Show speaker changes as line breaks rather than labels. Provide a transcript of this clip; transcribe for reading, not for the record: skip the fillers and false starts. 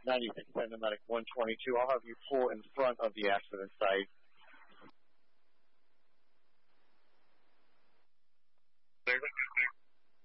96 Medic 122. I'll have you pull in front of the accident site.
There's a